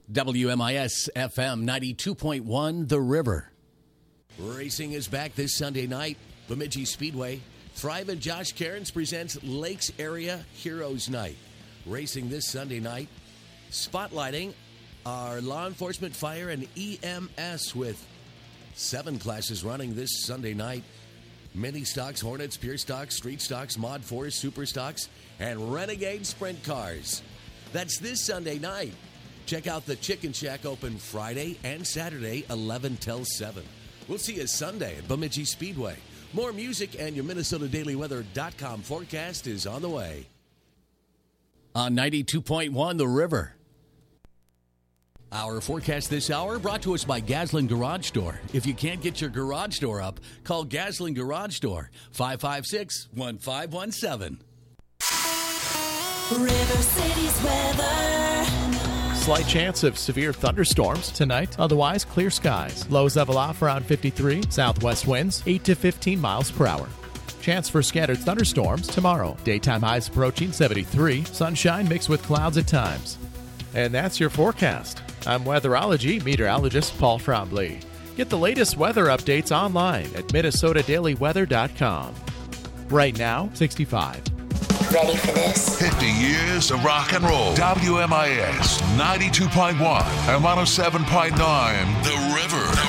WMIS FM 92.1 The River. Racing is back this Sunday night. Bemidji Speedway. Thrive and Josh Cairns presents Lakes Area Heroes Night. Racing this Sunday night. Spotlighting our law enforcement, fire, and EMS with 7 classes running this Sunday night. Mini stocks, Hornets, Pure stocks, Street stocks, Mod 4s, Super stocks, and Renegade sprint cars. That's this Sunday night. Check out the Chicken Shack open Friday and Saturday, 11 till 7. We'll see you Sunday at Bemidji Speedway. More music and your MinnesotaDailyWeather.com forecast is on the way. On 92.1 The River. Our forecast this hour brought to us by Gaslin Garage Door. If you can't get your garage door up, call Gaslin Garage Door, 556-1517. River City's weather. Slight chance of severe thunderstorms tonight. Otherwise, clear skies. Lows level off around 53. Southwest winds 8 to 15 miles per hour. Chance for scattered thunderstorms tomorrow. Daytime highs approaching 73. Sunshine mixed with clouds at times. And that's your forecast. I'm weatherology meteorologist Paul Trombley. Get the latest weather updates online at MinnesotaDailyWeather.com. Right now, 65. Ready for this? 50 years of rock and roll. WMIS 92.1 and 107.9 The River.